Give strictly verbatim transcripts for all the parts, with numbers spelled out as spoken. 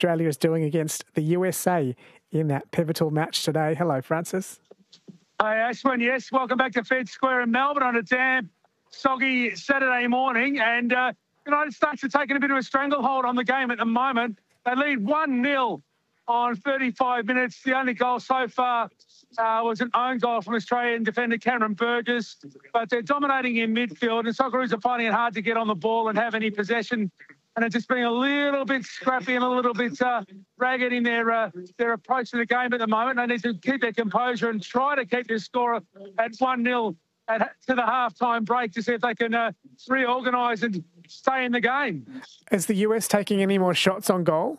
Australia is doing against the U S A in that pivotal match today. Hello, Francis. Hi, Ashwin. Yes, welcome back to Fed Square in Melbourne on a damn soggy Saturday morning. And uh, United States are taking a bit of a stranglehold on the game at the moment. They lead one nil on thirty-five minutes. The only goal so far uh, was an own goal from Australian defender Cameron Burgess. But they're dominating in midfield, and Socceroos are finding it hard to get on the ball and have any possession. And it's just being a little bit scrappy and a little bit uh, ragged in their uh, their approach to the game at the moment. They need to keep their composure and try to keep their score at one nil at, to the half-time break to see if they can uh, reorganise and stay in the game. Is the U S taking any more shots on goal?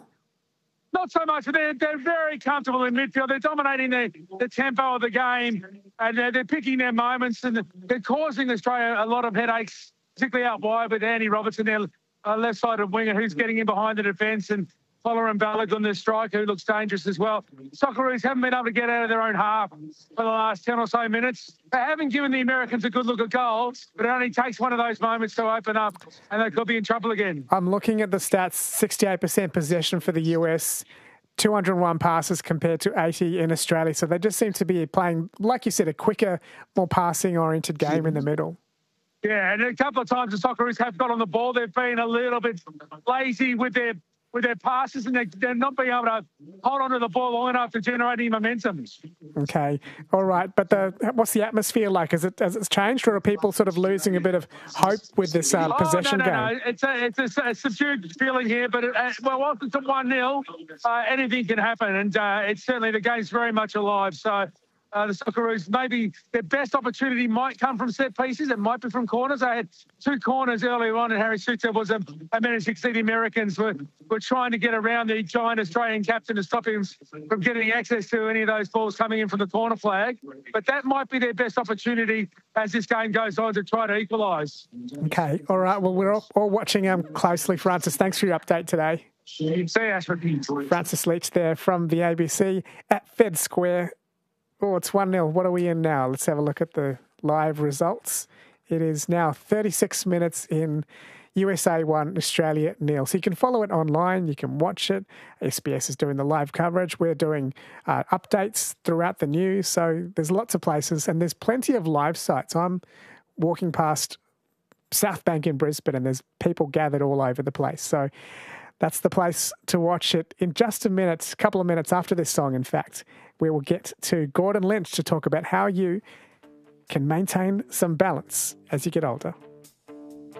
Not so much, but they're, they're very comfortable in midfield. They're dominating the, the tempo of the game, and they're, they're picking their moments, and they're causing Australia a lot of headaches, particularly out wide with Andy Robertson, their uh, left-sided winger, who's getting in behind the defence, and Folarin Balogun, the striker, who looks dangerous as well. Socceroos haven't been able to get out of their own half for the last ten or so minutes. They haven't given the Americans a good look at goal, but it only takes one of those moments to open up, and they could be in trouble again. I'm looking at the stats, sixty-eight percent possession for the U S, two hundred one passes compared to eighty in Australia. So they just seem to be playing, like you said, a quicker, more passing-oriented game in the middle. Yeah, and a couple of times the Socceroos have got on the ball. They've been a little bit lazy with their with their passes, and they're, they're not being able to hold on to the ball long enough to generate any momentum. Okay, all right. But the, what's the atmosphere like? Has it has it changed, or are people sort of losing a bit of hope with this uh, oh, possession no, no, game? No. It's a, it's a, a subdued feeling here, but it, uh, well, once it's at one nil, uh, anything can happen, and uh, it's certainly the game's very much alive. So uh, the Socceroos, maybe their best opportunity might come from set pieces. It might be from corners. They had two corners earlier on, and Harry Suter was a, a managed to see the Americans were, were trying to get around the giant Australian captain to stop him from getting access to any of those balls coming in from the corner flag. But that might be their best opportunity as this game goes on to try to equalise. Okay, all right. Well, we're all, all watching um, closely, Francis. Thanks for your update today. See you, Ashford. Francis Leach there from the A B C at Fed Square. Oh, it's one nil. What are we in now? Let's have a look at the live results. It is now thirty-six minutes in, U S A one, Australia nil. So you can follow it online. You can watch it. S B S is doing the live coverage. We're doing uh, updates throughout the news. So there's lots of places, and there's plenty of live sites. I'm walking past South Bank in Brisbane, and there's people gathered all over the place. So that's the place to watch it. In just a minute, a couple of minutes after this song, in fact, we will get to Gordon Lynch to talk about how you can maintain some balance as you get older.